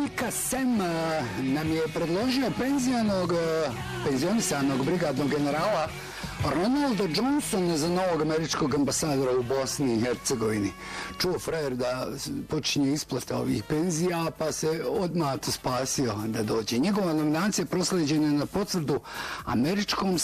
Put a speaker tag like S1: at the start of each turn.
S1: Mika Sem nam je predložio penzionisanog brigadnog generala Ronalda Johnsona za novog američkog ambasadora u Bosni i Hercegovini. Čuo frajer da počinje isplata ovih penzija, pa se odmah spasio da dođe. Njegova nominacija prosleđena je na potvrdu američkom